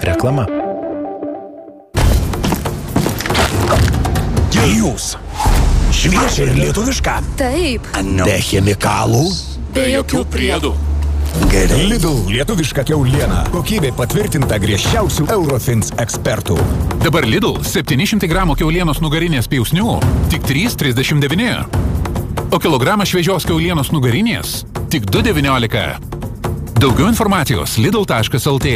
Reklama. Jūs. Šviežia ir lietuviška. Taip. Be chemikalų. Be jokių priedų. Gerai. Lidl lietuviška kiauliena. Kokybė patvirtinta griežčiausių Eurofins ekspertų. Dabar Lidl 700 gramų kiaulienos nugarinės pjausnių tik 3,39. O kilogramą šviežios kiaulienos nugarinės tik 2,19. Daugiau informacijos lidl.lt.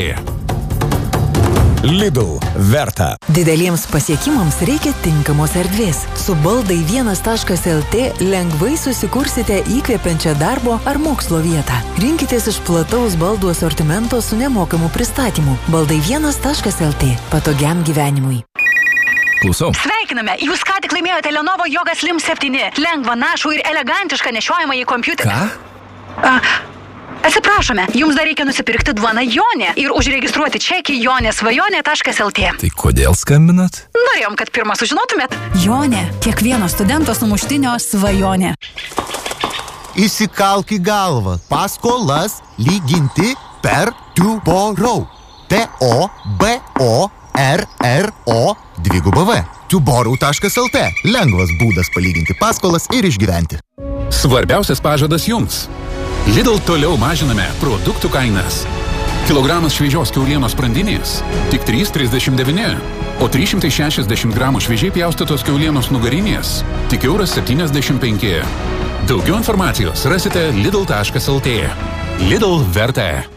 Lidl verta. Dideliems pasiekimams reikia tinkamos erdvės. Su baldai 1.lt lengvai susikursite įkvepiančią darbo ar mokslo vietą. Rinkitės iš plataus baldų asortimento su nemokamu pristatymu. Baldai 1.lt. Patogiam gyvenimui. Klausau. Sveikiname! Jūs ką tik laimėjote Lenovo Yoga Slim 7. Lengvą, našų ir elegantišką nešiojamą į kompiuterį. Ką? Atsiprašome, jums dar reikia nusipirkti duoną Jonė ir užregistruoti čekį jonėsvajonė.lt. Tai kodėl skambinat? Norėjom, kad pirmą sužinotumėt. Jonė. Kiekvieno studento sumuštinio svajonė. Įsikalk į galvą. Paskolas lyginti per Tuborrow. T-O-B-O-R-R-O 2BV. Lengvas būdas palyginti paskolas ir išgyventi. Svarbiausias pažadas jums. Lidl toliau mažiname produktų kainas. Kilogramas šviežios kiaulienos sprandinės tik 3,39, o 360 gramų šviežiai pjaustytos kiaulienos nugarinės tik €1,75. Daugiau informacijos rasite lidl.lt. Lidl verta.